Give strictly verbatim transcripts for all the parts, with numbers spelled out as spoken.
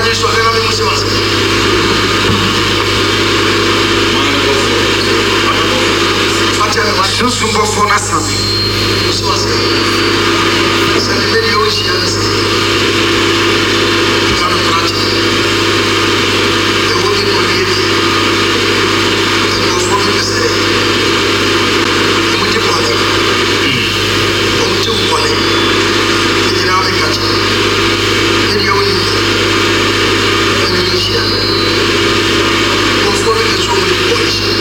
so I never miss was. Susun before Nassan. This was a very oceans. Come project. The woman will leave and go for the stay. The multiply. On two one. The dynamic catch. Video in Indonesia. Go for the trouble polish.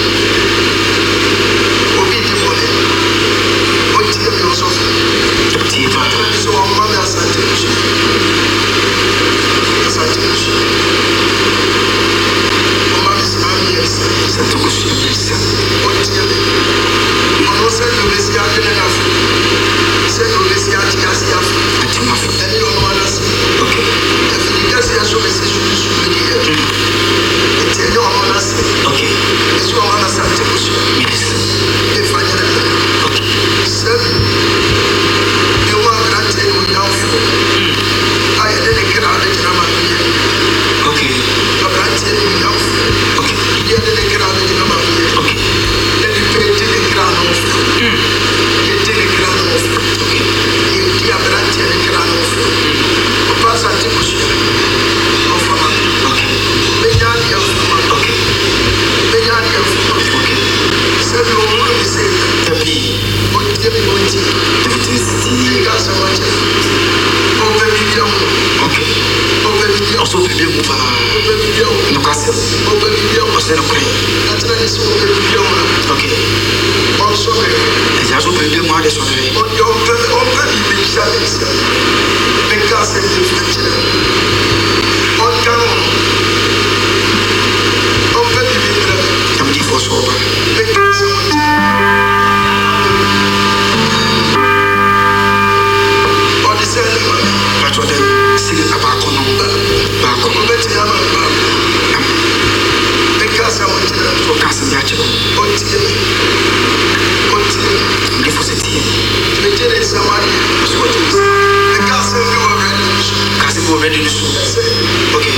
So our mother has attention. Has attention. Our mother is nine years. Set to go to the what tell me? On was said to be scared enough. Said to be scared to cast enough. And you don't want us. Okay. If you guys are so message to be here. It's a no one us. Okay. It's one on us attention. Yes. If I get it. Okay. Seven. I didn't get out of the drama. Okay. A branch in the house. Okay. You didn't get out of the drama. Okay. Then you pay the crown off. You did the crown off. Okay. You did a branch in the crown off. A pass at the bush. Of a man. Okay. Bejani of a man. Okay. Bejani of a man. Okay. So you want to say the B. What did you want to do? You got so much. Okay. Also, the video move. No castle. Also, the play. Okay. Also, there's also the video more. There's one. On your own big service. Because it's different. On canon. Open the video. I'm the first over. But what they see about Conumba, Bacombet, because I want to cast a natural. What team? What team? Deficity. The Jenny somebody was what is the castle you already. Castle already. Okay.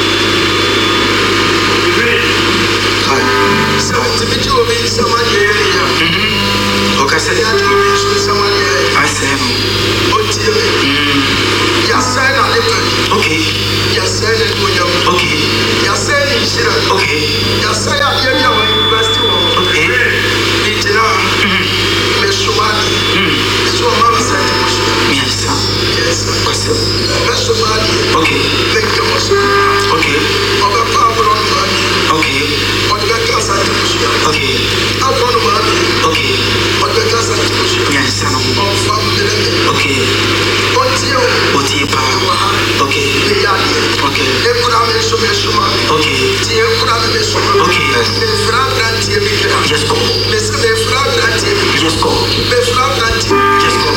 So to be two of these somebody here. Okay, I said, I said, what team? Yes, I know. Okay. Yes, I know. Okay. Yes, I know. Okay. Yes, I know. You're going to university. Okay. It's not. Miss Shumani. It's your mother's side. Yes, sir. Yes, sir. Miss Shumani. Okay. Thank you, Mister Okay. Over power on money. Okay. On the class at the okay. Up on money. Okay. On the class at the yes, sir. On family. Okay. What's your okay. Okay. Okay. Okay. Yes, go. Yes, go. Yes, go.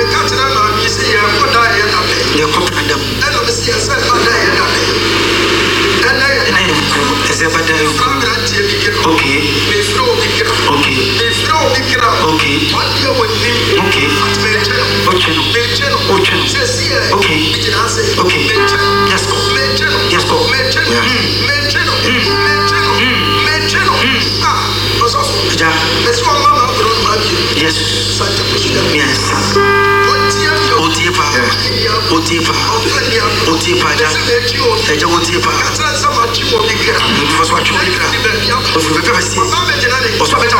You're copying them. Okay. Okay. Okay. Okay. Okay. Yes, go. Yes, go. Yes. Yes. Otipa. Otipa. Otipa. Eja otipa. Because what you make. Of the privacy. Also, I